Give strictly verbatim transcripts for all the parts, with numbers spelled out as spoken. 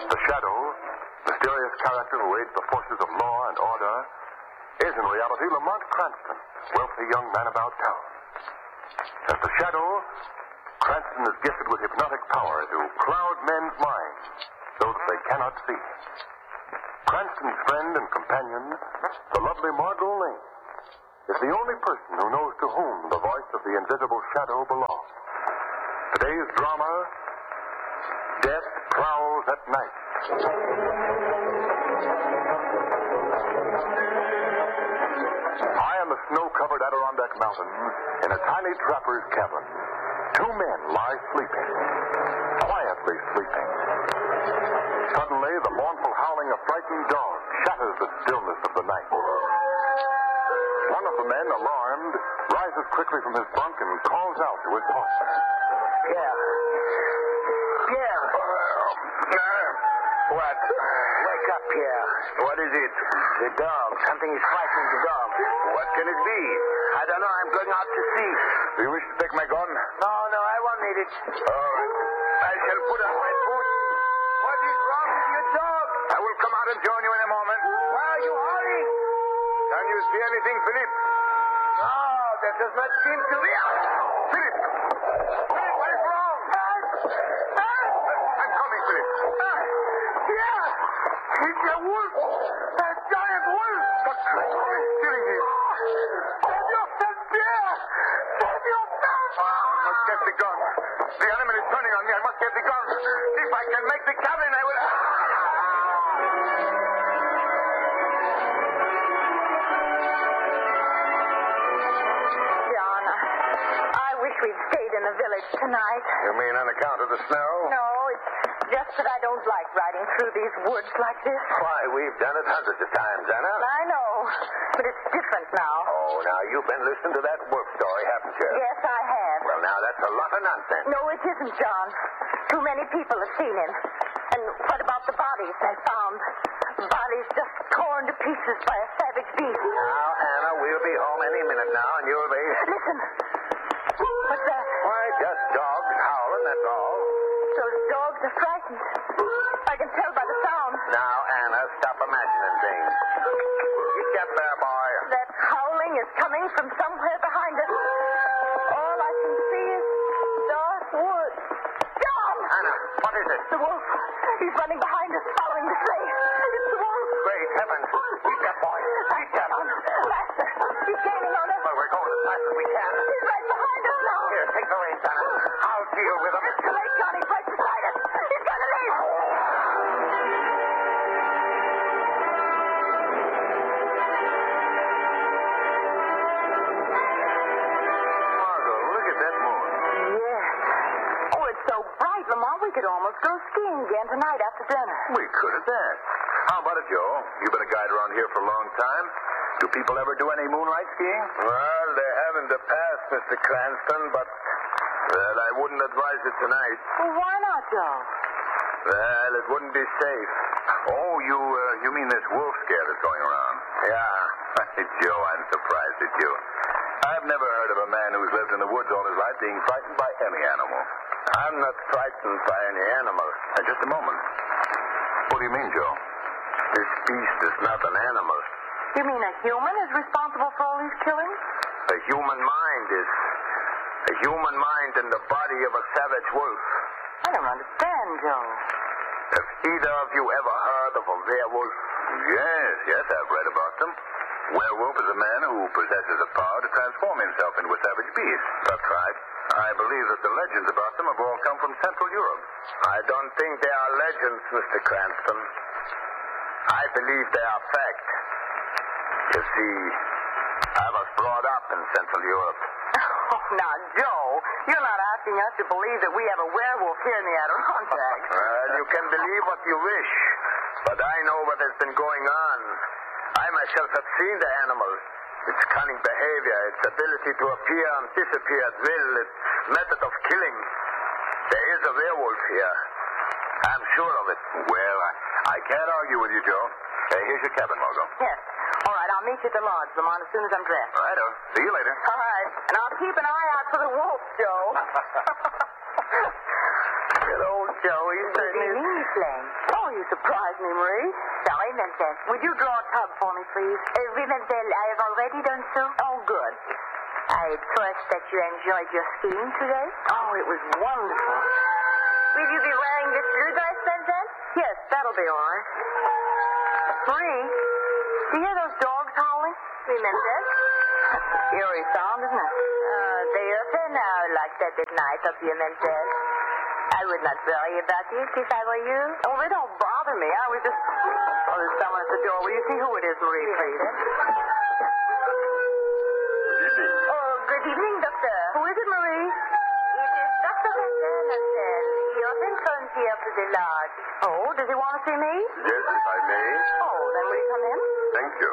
The Shadow, mysterious character who aids the forces of law and order, is in reality Lamont Cranston, wealthy young man about town. As the Shadow, Cranston is gifted with hypnotic power to cloud men's minds so that they cannot see. Cranston's friend and companion, the lovely Margot Lane, is the only person who knows to whom the voice of the invisible Shadow belongs. Today's drama, Death Prowls at Night. High on the snow-covered Adirondack Mountains, in a tiny trapper's cabin, two men lie sleeping, quietly sleeping. Suddenly, the mournful howling of frightened dogs shatters the stillness of the night. One of the men, alarmed, rises quickly from his bunk and calls out to his partner. Pierre. Pierre. What? Wake up, Pierre. What is it? The dog. Something is frightening the dog. What can it be? I don't know. I'm going out to see. Do you wish to take my gun? No, no, I won't need it. All right. I shall put on my boots. What is wrong with your dog? I will come out and join you in a moment. Why are you hurrying? Can you see anything, Philip? No, that does not seem to be. Philip! Philip, what is wrong? I'm coming, Philip. Yeah, it's a wolf. A giant wolf. What's killing me? Save yourself, Pierre. Save yourself. I must get the gun. The animal is turning on me. I must get the gun. If I can make the cabin, I will... John, I wish we'd stayed in the village tonight. You mean on account of the snow? No, it's just that I don't like riding through these woods like this. Why, we've done it hundreds of times, Anna. I know, but it's different now. Oh, now, you've been listening to that wolf story, haven't you? Yes, I have. Well, now, that's a lot of nonsense. No, it isn't, John. Too many people have seen him. And what about the bodies they found? Bodies just torn to pieces by a savage beast. Now, Anna, we'll be home any minute now, and you'll be... Listen. What's that? Why, just dogs howling, that's all. Those dogs are frightened. I can tell by the sound. Now, Anna, stop imagining things. You get there, boy. That howling is coming from somewhere behind us. All I can see is dark wood. John! Anna, what is it? The wolf. He's running behind us, following the sleigh. It's the wolf. Great heavens. Keep that boy. Keep that. Faster. He's gaining on us. Well, we're going as fast as we can. He's right behind us now. Here, take the reins, Anna. I'll deal with him. It's too late, John. He's right beside us. He's going to leave. Margot, look at that moon. Yes. Oh, it's so bright, Lamont. We could almost go skiing again tonight after dinner. We could at that. How about it, Joe? You've been a guide around here for a long time. Do people ever do any moonlight skiing? Well, they have in the past, Mister Cranston, but, well, I wouldn't advise it tonight. Well, why not, Joe? Well, it wouldn't be safe. Oh, you uh, you mean this wolf scare that's going around? Yeah. Joe, I'm surprised at you. I've never heard of a man who's lived in the woods all his life being frightened by any animal. I'm not frightened by any animal. Uh, just a moment. What do you mean, Joe? This beast is not an animal. You mean a human is responsible for all these killings? A human mind is... A human mind in the body of a savage wolf. I don't understand, Joe. Have either of you ever heard of a werewolf? Yes, yes, I've read about them. Werewolf is a man who possesses the power to transform himself into a savage beast. That's right. I believe that the legends about them have all come from Central Europe. I don't think they are legends, Mister Cranston. I believe they are fact. You see, I was brought up in Central Europe. Oh, now, Joe, you're not asking us to believe that we have a werewolf here in the Adirondacks. Well, you can believe what you wish, but I know what has been going on. I myself have seen the animal. Its cunning behavior, its ability to appear and disappear at will, its method of killing. There is a werewolf here. I'm sure of it. Well, I, I can't argue with you, Joe. Uh, here's your cabin, Margot. Yes. All right, I'll meet you at the lodge, Lamont, as soon as I'm dressed. All right, see you later. All right. And I'll keep an eye out for the wolf, Joe. Good old Joe. He's certainly... What do you mean, Flame? Oh, you surprise me, Marie. Sorry, mademoiselle. Would you draw a tub for me, please? Uh, oui, mademoiselle, I have already done so. Oh, good. I trust that you enjoyed your skiing today. Oh, it was wonderful. Will you be wearing this blue dress, mademoiselle? Yes, that'll be all right. Marie, do you hear those dogs howling? Oui, mademoiselle. Eerie sound, isn't it? Uh, they often are like that at night up here, mademoiselle. I would not worry about it if I were you. Oh, they don't bother me. I was just... Oh, there's someone at the door. Will you see who it is, Marie, please? Good evening. Oh, good evening, doctor. Who is it, Marie? It is Doctor Rendell, mademoiselle. He often comes here to the lodge. Oh, does he want to see me? Yes, if I may. Oh, then will you come in? Thank you.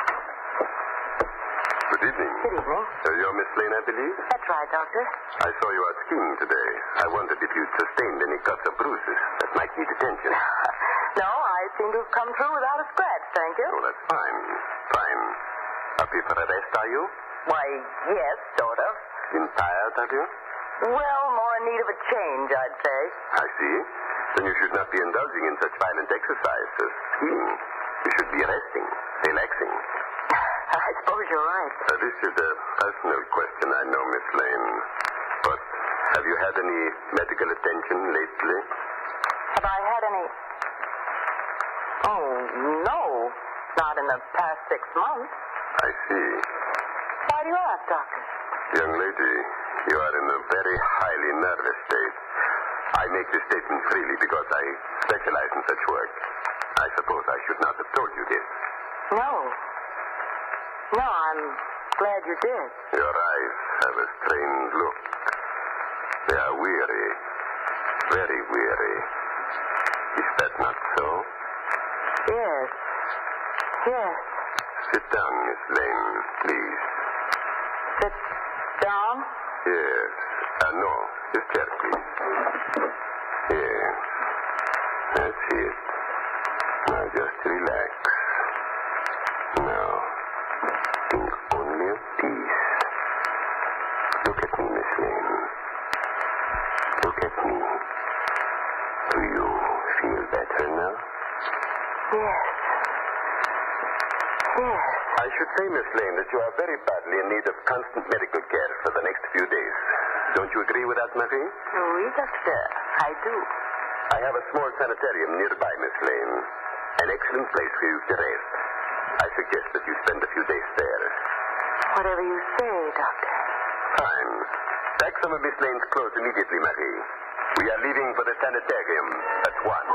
Good evening. Good evening. Uh, you're Miss Lane, I believe? That's right, Doctor. I saw you out skiing today. I wondered if you'd sustained any cuts or bruises that might need attention. No, I seem to have come through without a scratch, thank you. Oh, that's fine. Fine. Up here for a rest, are you? Why, yes, sort of. Been tired, have you? Well, more in need of a change, I'd say. I see. Then you should not be indulging in such violent exercise as skiing. You should be resting, relaxing. I suppose you're right. Uh, this is a personal question, I know, Miss Lane. But have you had any medical attention lately? Have I had any... Oh, no. Not in the past six months. I see. Why do you ask, Doctor? Young lady, you are in a very highly nervous state. I make this statement freely because I specialize in such work. I suppose I should not have told you this. No. No, I'm glad you did. Your eyes have a strange look. They are weary. Very weary. Is that not so? Yes. Yes. Sit down, Miss Lane, please. Sit down? Yes. Uh, no, this chair, please. Yes. That's it. Now just relax. Now, think only of peace. Look at me, Miss Lane. Look at me. Do you feel better now? Yes. Yes. I should say, Miss Lane, that you are very badly in need of constant medical care for the next few days. Don't you agree with that, Marie? Oui, Doctor. I do. I have a small sanitarium nearby, Miss Lane. An excellent place for you to rest. I suggest that you spend a few days there. Whatever you say, Doctor. Fine. Pack some of Miss Lane's clothes immediately, Marie. We are leaving for the sanitarium at once.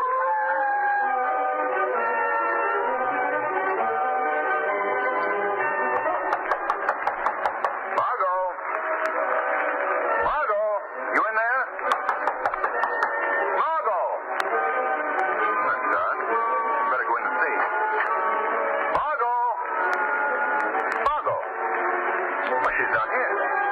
Margot! Margot! You in there? Margot! That's dark. You better go in and see. Margot! Margot! Well, she's not here.